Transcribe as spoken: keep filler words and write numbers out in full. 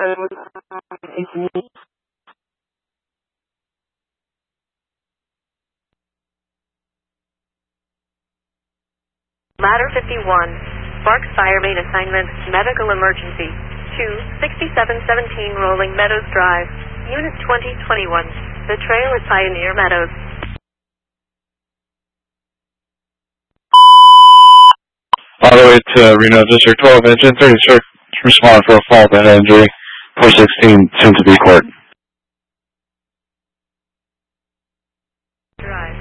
Ladder fifty-one, Sparks Fire Main Assignment, Medical Emergency, two sixty-seven seventeen Rolling Meadows Drive, Unit twenty twenty-one. The trail at Pioneer Meadows. All the way to Reno District twelve, Engine thirty-six, respond for a fall to head injury, four sixteen, soon to be court. Drive.